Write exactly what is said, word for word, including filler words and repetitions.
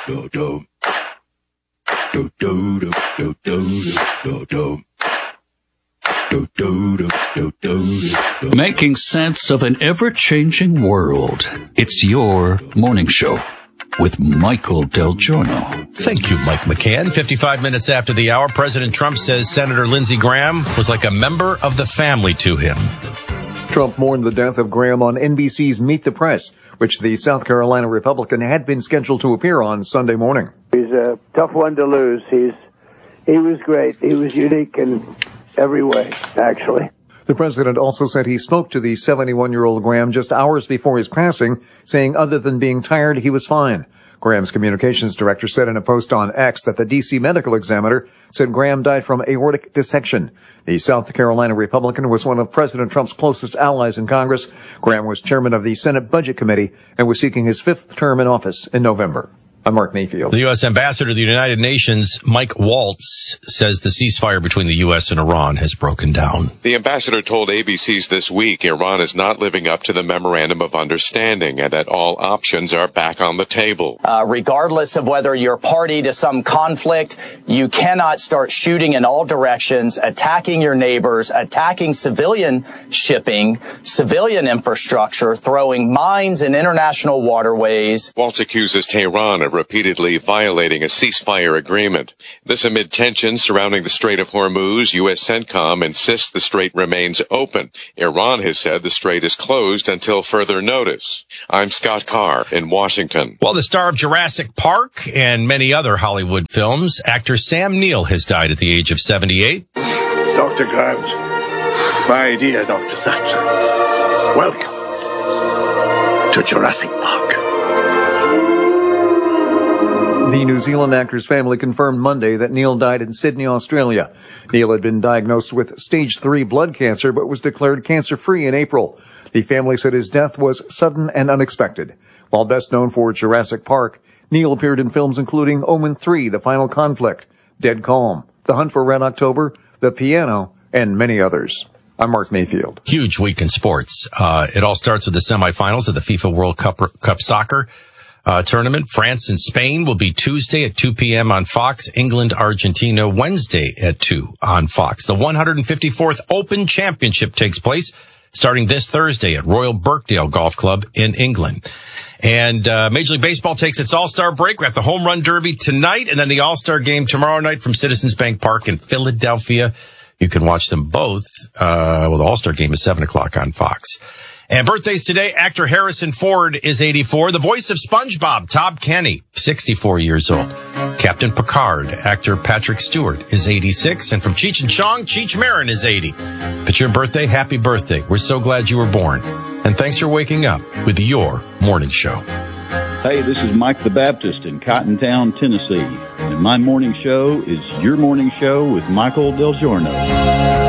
do do do do do do do do. Making sense of an ever-changing world. It's your morning show with Michael Del Giorno. Thank you, Mike McCann. fifty-five minutes after the hour, President Trump says Senator Lindsey Graham was like a member of the family to him. Trump mourned the death of Graham on N B C's Meet the Press, which the South Carolina Republican had been scheduled to appear on Sunday morning. He's a tough one to lose. He's he was great. He was unique in every way, actually. The president also said he spoke to the seventy-one-year-old Graham just hours before his passing, saying other than being tired, he was fine. Graham's communications director said in a post on X that the D C medical examiner said Graham died from aortic dissection. The South Carolina Republican was one of President Trump's closest allies in Congress. Graham was chairman of the Senate Budget Committee and was seeking his fifth term in office in November. I'm Mark Mayfield. The U S ambassador to the United Nations, Mike Waltz, says the ceasefire between the U S and Iran has broken down. The ambassador told A B C's This Week Iran is not living up to the memorandum of understanding and that all options are back on the table. Uh, regardless of whether you're party to some conflict, you cannot start shooting in all directions, attacking your neighbors, attacking civilian shipping, civilian infrastructure, throwing mines in international waterways. Waltz accuses Tehran of repeatedly violating a ceasefire agreement. This amid tensions surrounding the Strait of Hormuz. U S CENTCOM insists the strait remains open. Iran has said the strait is closed until further notice. I'm Scott Carr in Washington. Well, the star of Jurassic Park and many other Hollywood films, actor Sam Neill has died at the age of seventy-eight. Doctor Grant, my dear Doctor Sattler, welcome to Jurassic Park. The New Zealand actor's family confirmed Monday that Neil died in Sydney, Australia. Neil had been diagnosed with stage three blood cancer, but was declared cancer-free in April. The family said his death was sudden and unexpected. While best known for Jurassic Park, Neil appeared in films including Omen three, The Final Conflict, Dead Calm, The Hunt for Red October, The Piano, and many others. I'm Mark Mayfield. Huge week in sports. Uh, it all starts with the semifinals of the FIFA World Cup, Cup Soccer Uh, tournament. France and Spain will be Tuesday at two p.m. on Fox. England, Argentina, Wednesday at two on Fox. The one hundred fifty-fourth Open Championship takes place starting this Thursday at Royal Birkdale Golf Club in England. And uh, Major League Baseball takes its All-Star break. We have the Home Run Derby tonight and then the All-Star Game tomorrow night from Citizens Bank Park in Philadelphia. You can watch them both. Uh, well, the All-Star Game is seven o'clock on Fox. And birthdays today, actor Harrison Ford is eighty-four. The voice of SpongeBob, Tom Kenny, sixty-four years old. Captain Picard, actor Patrick Stewart, is eighty-six. And from Cheech and Chong, Cheech Marin is eighty. If it's your birthday, happy birthday. We're so glad you were born. And thanks for waking up with your morning show. Hey, this is Mike the Baptist in Cottontown, Tennessee. And my morning show is your morning show with Michael Del Giorno.